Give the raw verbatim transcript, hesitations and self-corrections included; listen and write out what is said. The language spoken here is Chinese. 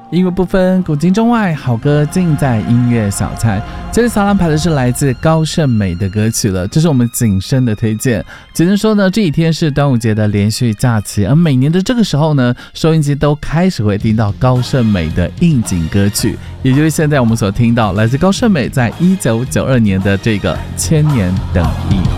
音乐不分古今中外，好歌尽在音乐小菜。这次扫朗排的是来自高胜美的歌曲了，这是我们谨慎的推荐。只能说呢，这几天是端午节的连续假期，而每年的这个时候呢，收音机都开始会听到高胜美的应景歌曲，也就是现在我们所听到来自高胜美在一九九二年的这个《千年等一》。